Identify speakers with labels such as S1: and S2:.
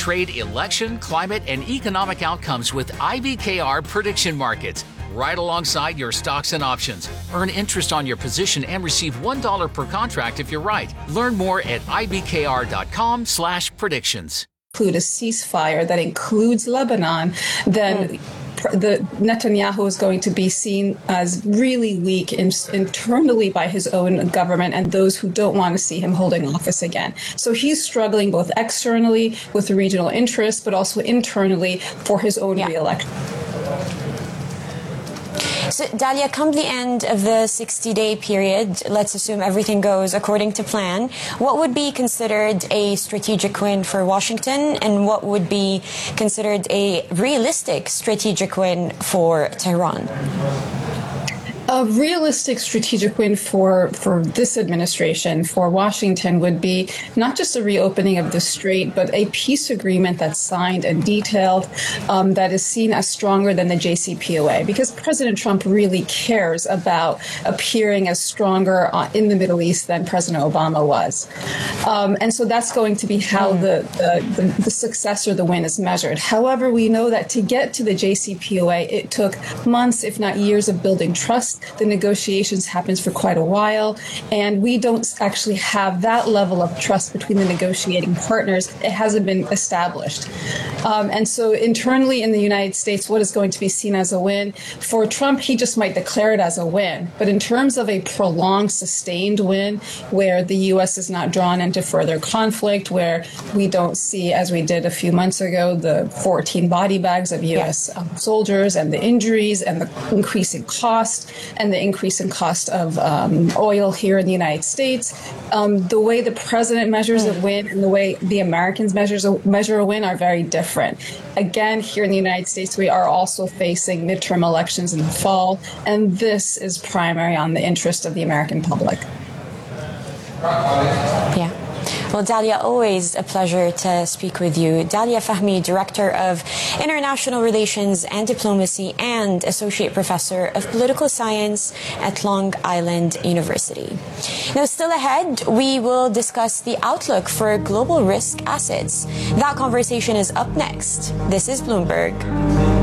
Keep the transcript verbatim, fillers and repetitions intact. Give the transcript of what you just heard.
S1: trade, election, climate, and economic outcomes with I B K R prediction markets, right alongside your stocks and options. Earn interest on your position and receive one dollar per contract if you're right. Learn more at I B K R dot com slash predictions.
S2: Include a ceasefire that includes Lebanon, then mm. the Netanyahu is going to be seen as really weak in, internally by his own government and those who don't want to see him holding office again. So he's struggling both externally with regional interests, but also internally for his own yeah. re-election.
S3: So, Dalia, come the end of the sixty-day period, let's assume everything goes according to plan, what would be considered a strategic win for Washington, and what would be considered a realistic strategic win for Tehran?
S2: A realistic strategic win for, for this administration, for Washington, would be not just a reopening of the strait, but a peace agreement that's signed and detailed um, that is seen as stronger than the J C P O A, because President Trump really cares about appearing as stronger uh, in the Middle East than President Obama was. Um, and so that's going to be how the, the, the, the success or the win is measured. However, we know that to get to the J C P O A, it took months, if not years, of building trust. The negotiations happens for quite a while, and we don't actually have that level of trust between the negotiating partners. It hasn't been established. Um, and so internally in the United States, what is going to be seen as a win? For Trump, he just might declare it as a win. But in terms of a prolonged, sustained win, where the U S is not drawn into further conflict, where we don't see, as we did a few months ago, the fourteen body bags of U S Yeah. um, soldiers and the injuries and the increasing cost, and the increase in cost of um, oil here in the United States. Um, the way the president measures a win and the way the Americans measures a, measure a win are very different. Again, here in the United States, we are also facing midterm elections in the fall, and this is primary on the interest of the American public.
S3: Yeah. Well, Dalia, always a pleasure to speak with you. Dalia Fahmy, Director of International Relations and Diplomacy and Associate Professor of Political Science at Long Island University. Now, still ahead, we will discuss the outlook for global risk assets. That conversation is up next. This is Bloomberg.